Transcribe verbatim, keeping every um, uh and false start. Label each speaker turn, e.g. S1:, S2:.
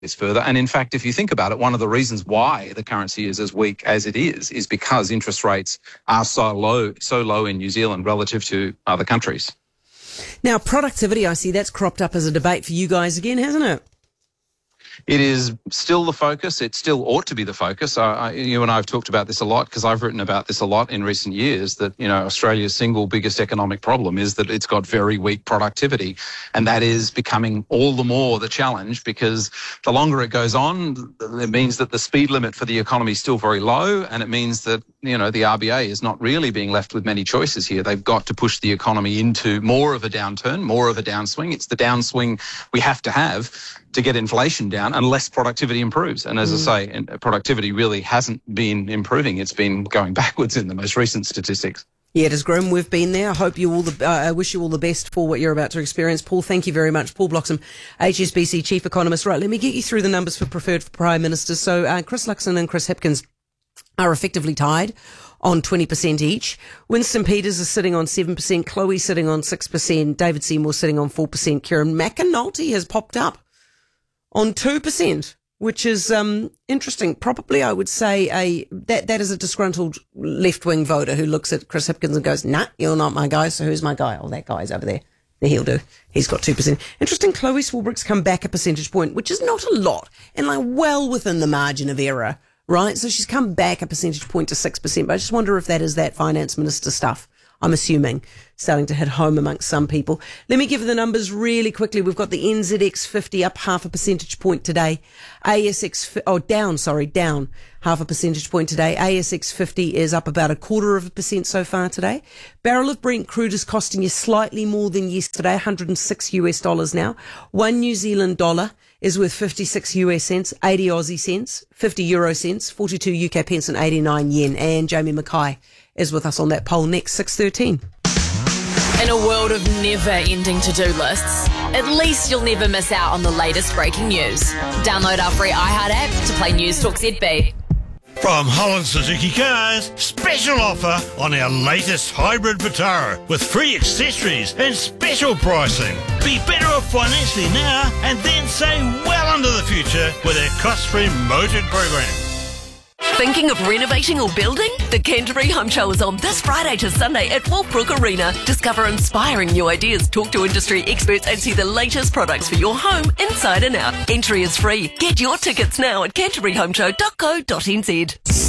S1: this further. And in fact, if you think about it, one of the reasons why the currency is as weak as it is, is because interest rates are so low, so low in New Zealand relative to other countries.
S2: Now, productivity, I see that's cropped up as a debate for you guys again, hasn't it?
S1: It is still the focus. It still ought to be the focus. I, I, you and I have talked about this a lot because I've written about this a lot in recent years, that, you know, Australia's single biggest economic problem is that it's got very weak productivity. And that is becoming all the more the challenge, because the longer it goes on, it means that the speed limit for the economy is still very low. And it means that, you know, the R B A is not really being left with many choices here. They've got to push the economy into more of a downturn, more of a downswing. It's the downswing we have to have to get inflation down unless productivity improves. And as mm. I say, productivity really hasn't been improving. It's been going backwards in the most recent statistics.
S2: Yeah, it is grim. We've been there. I hope you all the, uh, I wish you all the best for what you're about to experience. Paul, thank you very much. Paul Bloxham, H S B C Chief Economist. Right, let me get you through the numbers for preferred for Prime Ministers. So uh, Chris Luxon and Chris Hipkins are effectively tied on twenty percent each. Winston Peters is sitting on seven percent. Chloe sitting on six percent. David Seymour sitting on four percent. Kieran McAnulty has popped up on two percent, which is um, interesting. Probably, I would say, a that that is a disgruntled left-wing voter who looks at Chris Hipkins and goes, nah, you're not my guy, so who's my guy? Oh, that guy's over there. There, he'll do. He's got two percent. Interesting, Chloe Swarbrick's come back a percentage point, which is not a lot, and like well within the margin of error, right? So she's come back a percentage point to six percent, but I just wonder if that is that finance minister stuff. I'm assuming, starting to hit home amongst some people. Let me give the numbers really quickly. We've got the N Z X fifty up half a percentage point today. A S X, oh, down, sorry, down half a percentage point today. A S X fifty is up about a quarter of a percent so far today. Barrel of Brent crude is costing you slightly more than yesterday, one hundred six US dollars now. One New Zealand dollar is worth fifty-six U S cents, eighty Aussie cents, fifty euro cents, forty-two U K pence and eighty-nine yen. And Jamie Mackay is with us on that poll next, six thirteen.
S3: In a world of never-ending to-do lists, at least you'll never miss out on the latest breaking news. Download our free iHeart app to play News Talk Z B.
S4: From Holland Suzuki Cars, special offer on our latest hybrid Vitara with free accessories and special pricing. Be better off financially now and then save well into the future with our cost-free motored program.
S5: Thinking of renovating or building? The Canterbury Home Show is on this Friday to Sunday at Wolfbrook Arena. Discover inspiring new ideas, talk to industry experts and see the latest products for your home inside and out. Entry is free. Get your tickets now at canterbury home show dot co dot n z.